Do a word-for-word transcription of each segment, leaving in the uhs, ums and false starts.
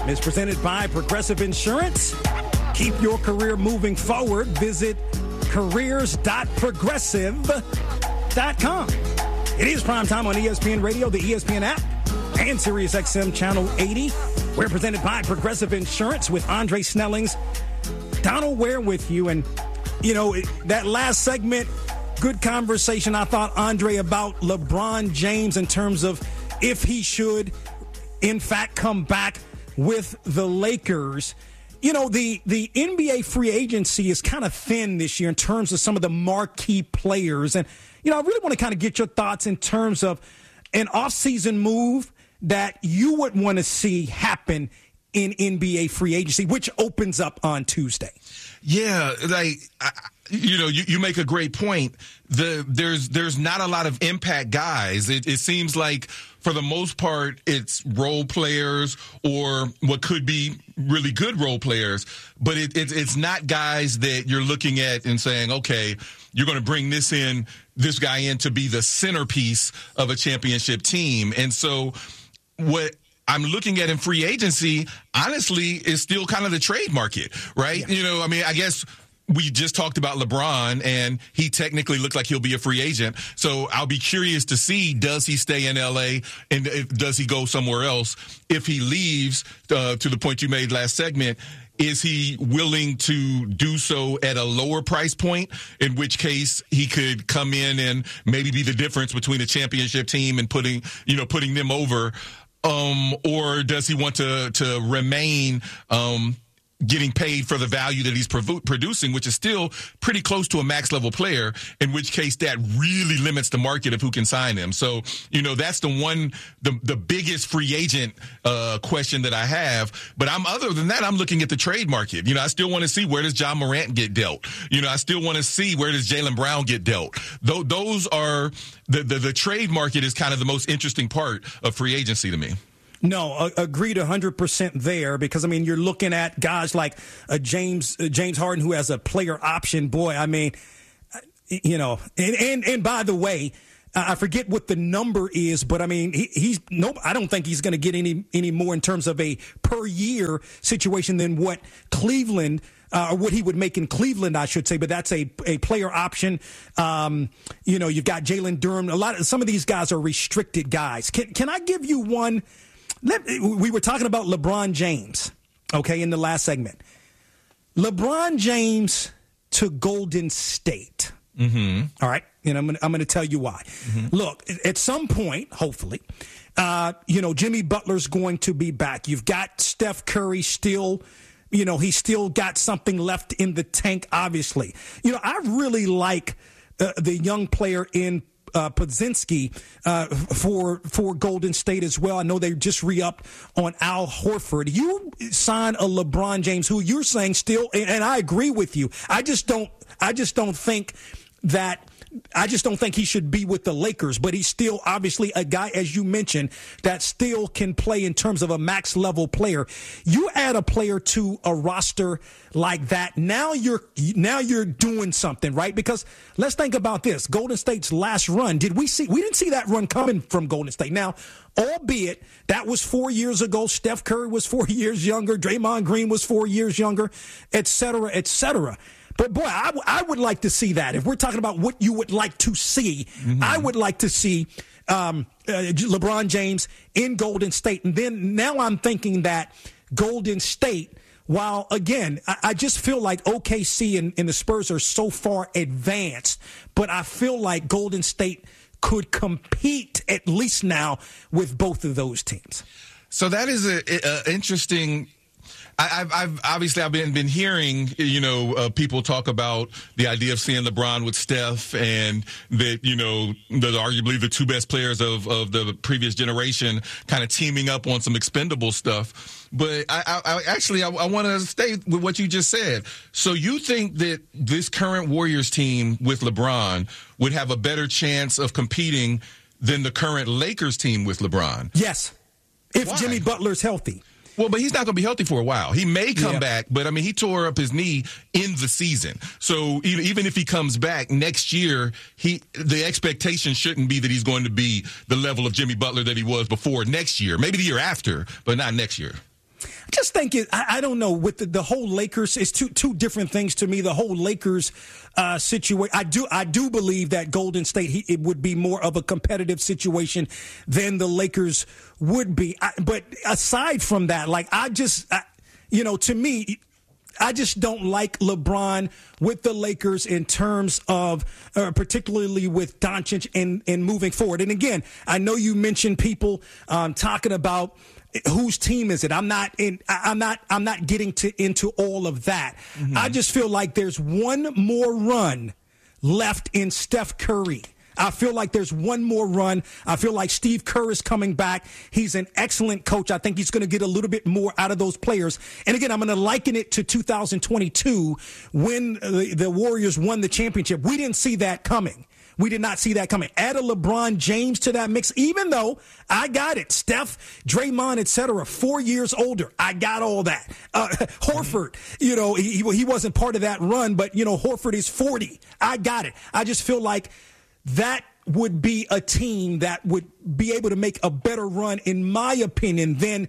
is presented by Progressive Insurance. Keep your career moving forward. Visit careers dot progressive dot com. It is prime time on E S P N Radio, the E S P N app, and Sirius X M Channel eighty. We're presented by Progressive Insurance with Andre Snellings. Donald Ware with you. And, you know, that last segment, good conversation, I thought, Andre, about LeBron James in terms of if he should, in fact, come back with the Lakers. You know, the, the N B A free agency is kind of thin this year in terms of some of the marquee players. And, you know, I really want to kind of get your thoughts in terms of an offseason move that you would want to see happen in N B A free agency, which opens up on Tuesday. Yeah, like, I, you know, you, you make a great point. The there's there's not a lot of impact guys. It, it seems like for the most part, it's role players or what could be really good role players. But it, it, it's not guys that you're looking at and saying, okay, you're going to bring this in, this guy in to be the centerpiece of a championship team. And so what I'm looking at in free agency, honestly, is still kind of the trade market, right? Yeah. You know, I mean, I guess we just talked about LeBron, and he technically looks like he'll be a free agent. So I'll be curious to see, does he stay in L A and if, does he go somewhere else? If he leaves, uh, to the point you made last segment, is he willing to do so at a lower price point, in which case he could come in and maybe be the difference between a championship team and putting, you know, putting them over? Um, or does he want to, to remain, um, getting paid for the value that he's provo- producing, which is still pretty close to a max level player, in which case that really limits the market of who can sign him. So, you know, that's the one, the, the biggest free agent, uh, question that I have. But I'm, other than that, I'm looking at the trade market. You know, I still want to see, where does John Morant get dealt? You know, I still want to see, where does Jaylen Brown get dealt? Th- those are the, the, the trade market is kind of the most interesting part of free agency to me. No, uh, agreed one hundred percent there, because, I mean, you're looking at guys like uh, James uh, James Harden, who has a player option. Boy, I mean, you know, and, and, and by the way, I forget what the number is, but, I mean, he, he's no, I don't think he's going to get any, any more in terms of a per year situation than what Cleveland Uh, or what he would make in Cleveland, I should say, but that's a, a player option. Um, you know, you've got Jalen Durham. A lot of some of these guys are restricted guys. Can can I give you one? Let, we were talking about LeBron James, okay, in the last segment. LeBron James to Golden State. Mm-hmm. All right, and I'm gonna, I'm going to tell you why. Mm-hmm. Look, at some point, hopefully, uh, you know, Jimmy Butler's going to be back. You've got Steph Curry still. You know, he's still got something left in the tank, obviously. You know, I really like uh, the young player in uh, Podziemski uh, for for Golden State as well. I know they just re-upped on Al Horford. You sign a LeBron James, who you're saying still, and, and I agree with you. I just don't. I just don't think that. I just don't think he should be with the Lakers, but he's still obviously a guy, as you mentioned, that still can play in terms of a max level player. You add a player to a roster like that, now you're now you're doing something, right? Because let's think about this. Golden State's last run, did we see we didn't see that run coming from Golden State. Now, albeit that was four years ago, Steph Curry was four years younger, Draymond Green was four years younger, et cetera, et cetera. But, boy, I, w- I would like to see that. If we're talking about what you would like to see, mm-hmm. I would like to see um, uh, LeBron James in Golden State. And then now I'm thinking that Golden State, while, again, I, I just feel like O K C and, and the Spurs are so far advanced, but I feel like Golden State could compete at least now with both of those teams. So that is an interesting – I've, I've obviously I've been been hearing, you know, uh, people talk about the idea of seeing LeBron with Steph, and that, you know, the arguably the two best players of, of the previous generation kind of teaming up on some expendable stuff. But I, I, I actually I, I want to stay with what you just said. So you think that this current Warriors team with LeBron would have a better chance of competing than the current Lakers team with LeBron? Yes, if Why? Jimmy Butler's healthy. Well, but he's not going to be healthy for a while. He may come yeah. back, but, I mean, he tore up his knee in the season. So even if he comes back next year, he the expectation shouldn't be that he's going to be the level of Jimmy Butler that he was before next year. Maybe the year after, but not next year. I just think it, I, I don't know with the, the whole Lakers. It's two two different things to me. The whole Lakers uh, situation. I do I do believe that Golden State he, it would be more of a competitive situation than the Lakers would be. I, but aside from that, like I just I, you know to me. I just don't like LeBron with the Lakers in terms of, uh, particularly with Doncic and, and moving forward. And again, I know you mentioned people um, talking about whose team is it. I'm not in. I'm not. I'm not getting to into all of that. Mm-hmm. I just feel like there's one more run left in Steph Curry. I feel like there's one more run. I feel like Steve Kerr is coming back. He's an excellent coach. I think he's going to get a little bit more out of those players. And again, I'm going to liken it to two thousand twenty-two when the, the Warriors won the championship. We didn't see that coming. We did not see that coming. Add a LeBron James to that mix, even though I got it. Steph, Draymond, et cetera, four years older. I got all that. Uh, Horford, you know, he, he wasn't part of that run, but, you know, Horford is forty. I got it. I just feel like that would be a team that would be able to make a better run, in my opinion, than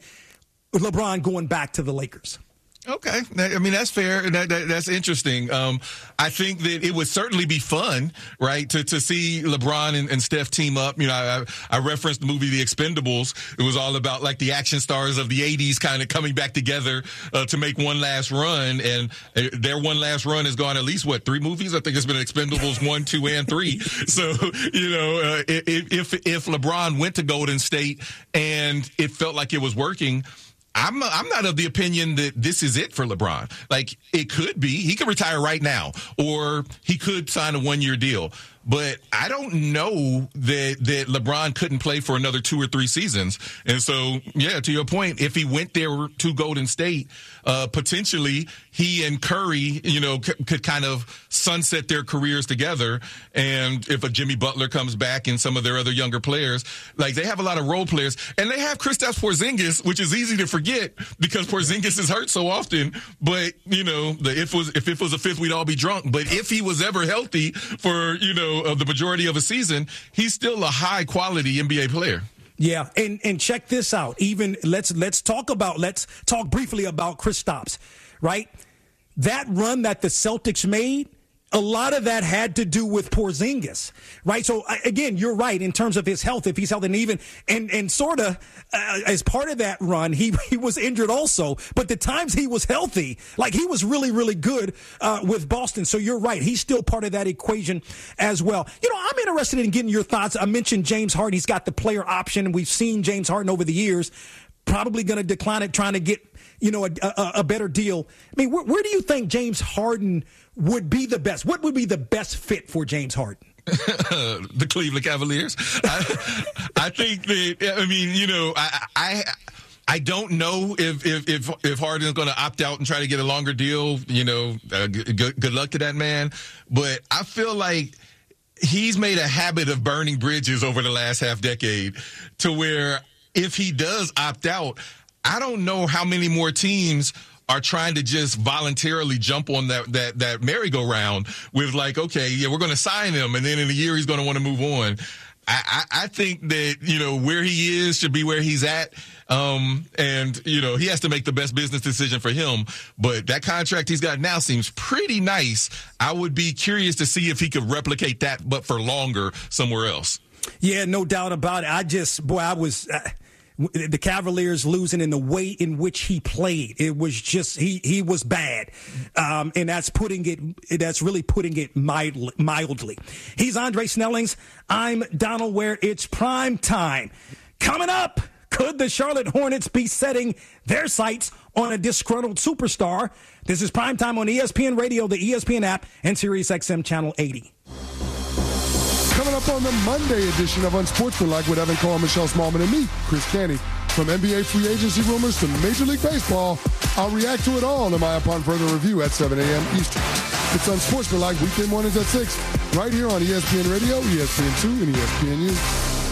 LeBron going back to the Lakers. Okay. I mean, that's fair. That, that, that's interesting. Um, I think that it would certainly be fun, right, to, to see LeBron and, and Steph team up. You know, I, I referenced the movie The Expendables. It was all about, like, the action stars of the eighties kind of coming back together uh, to make one last run. And uh, their one last run has gone at least, what, three movies? I think it's been Expendables one, two, and three. So, you know, uh, if, if LeBron went to Golden State and it felt like it was working, I'm I'm not of the opinion that this is it for LeBron. Like, it could be. He could retire right now, or he could sign a one-year deal. But I don't know that that LeBron couldn't play for another two or three seasons. And so, yeah, to your point, if he went there to Golden State, uh, potentially he and Curry, you know, c- could kind of sunset their careers together. And if a Jimmy Butler comes back and some of their other younger players, like, they have a lot of role players. And they have Kristaps Porzingis, which is easy to forget because Porzingis is hurt so often. But, you know, the if was if it was a fifth, we'd all be drunk. But if he was ever healthy for, you know, of the majority of a season, he's still a high quality N B A player. Yeah, and and check this out. Even let's let's talk about let's talk briefly about Kristaps, right? That run that the Celtics made, a lot of that had to do with Porzingis, right? So again, you're right in terms of his health. If he's healthy, and even and and sort of uh, as part of that run, he he was injured also. But the times he was healthy, like, he was really really good uh, with Boston. So you're right, he's still part of that equation as well. You know, I'm interested in getting your thoughts. I mentioned James Harden. He's got the player option, and we've seen James Harden over the years probably going to decline it, trying to get, you know, a, a, a better deal. I mean, where, where do you think James Harden would be the best? What would be the best fit for James Harden? The Cleveland Cavaliers. I, I think that, I mean, you know, I, I, I don't know if, if, if, if Harden is going to opt out and try to get a longer deal. You know, uh, good, good luck to that man. But I feel like he's made a habit of burning bridges over the last half decade to where if he does opt out, I don't know how many more teams are trying to just voluntarily jump on that that that merry-go-round with, like, okay, yeah, we're going to sign him, and then in a year he's going to want to move on. I, I, I think that, you know, where he is should be where he's at, um, and, you know, he has to make the best business decision for him. But that contract he's got now seems pretty nice. I would be curious to see if he could replicate that, but for longer somewhere else. Yeah, no doubt about it. I just, boy, I was uh, the Cavaliers losing in the way in which he played. It was just, he he was bad. Um, and that's putting it, that's really putting it mild, mildly. He's Andre Snellings. I'm Donald Ware. It's prime time. Coming up, could the Charlotte Hornets be setting their sights on a disgruntled superstar? This is prime time on E S P N Radio, the E S P N app, and Sirius X M Channel eighty. Coming up on the Monday edition of Unsportsmanlike with Evan Carr, Michelle Smallman, and me, Chris Canty. From N B A free agency rumors to Major League Baseball, I'll react to it all in my Upon Further Review at seven a.m. Eastern. It's Unsportsmanlike weekday mornings at six, right here on E S P N Radio, E S P N two, and E S P N U.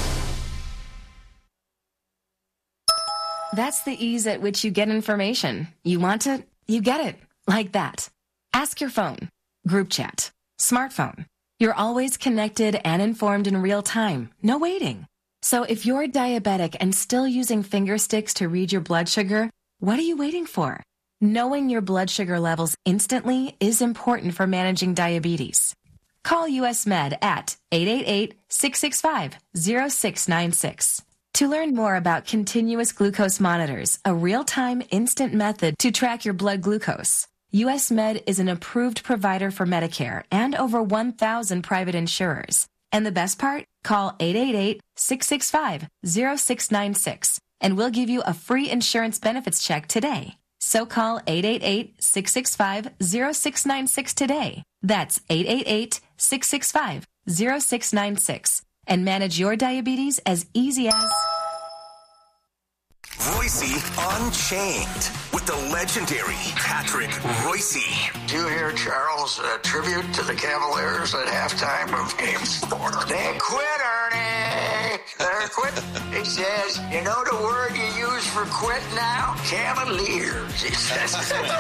That's the ease at which you get information. You want it, you get it. Like that. Ask your phone. Group chat. Smartphone. You're always connected and informed in real time. No waiting. So if you're diabetic and still using finger sticks to read your blood sugar, What are you waiting for? Knowing your blood sugar levels instantly is important for managing diabetes. Call U S Med at eight eight eight, six six five, zero six nine six. To learn more about continuous glucose monitors, a real-time instant method to track your blood glucose, U S Med is an approved provider for Medicare and over one thousand private insurers. And the best part? Call eight eight eight, six six five, zero six nine six and we'll give you a free insurance benefits check today. So call eight eight eight, six six five, zero six nine six today. That's eight eight eight, six six five, zero six nine six and manage your diabetes as easy as... Royce Unchained with the legendary Patrick Royce. Did you hear Charles' uh, tribute to the Cavaliers at halftime of Game four? They quit, Ernie. They're quit. He says, you know the word you use for quit now? Cavaliers, he says.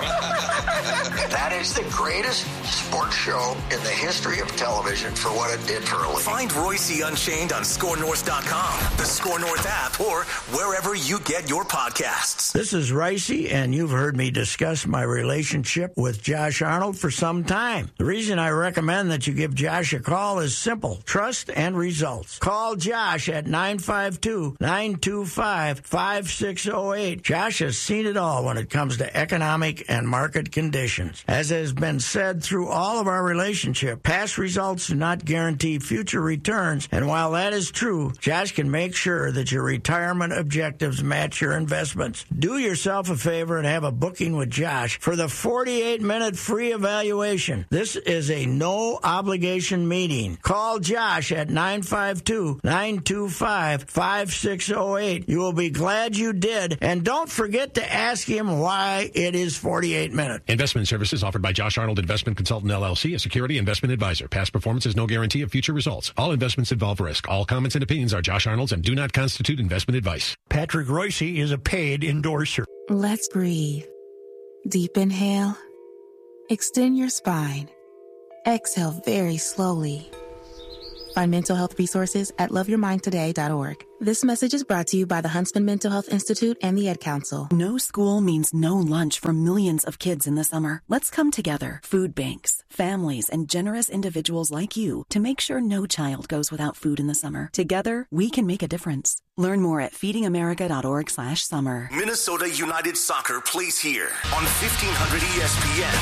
That is the greatest sports show in the history of television for what it did for a league. Find Royce Unchained on score north dot com, the Score North app, or wherever you get your podcasts. This is Ricey, and you've heard me discuss my relationship with Josh Arnold for some time. The reason I recommend that you give Josh a call is simple: trust and results. Call Josh at nine five two, nine two five, five six zero eight. Josh has seen it all when it comes to economic and market conditions. As has been said through all of our relationship, past results do not guarantee future returns, and while that is true, Josh can make sure that your retirement objectives match your investments. Do yourself a favor and have a booking with Josh for the forty-eight minute free evaluation. This is a no-obligation meeting. Call Josh at nine five two, nine two five, five six zero eight. You will be glad you did, and don't forget to ask him why it is forty-eight minutes. Investment services offered by Josh Arnold Investment Consultant, L L C, a security investment advisor. Past performance is no guarantee of future results. All investments involve risk. All comments and opinions are Josh Arnold's and do not constitute investment advice. Patrick Royce is a paid endorser. Let's breathe. Deep inhale. Extend your spine. Exhale very slowly. Find mental health resources at love your mind today dot org. This message is brought to you by the Huntsman Mental Health Institute and the Ad Council. No school means no lunch for millions of kids in the summer. Let's come together, food banks, families, and generous individuals like you to make sure no child goes without food in the summer. Together, we can make a difference. Learn more at feeding america dot org slash summer. Minnesota United Soccer plays here on fifteen hundred E S P N.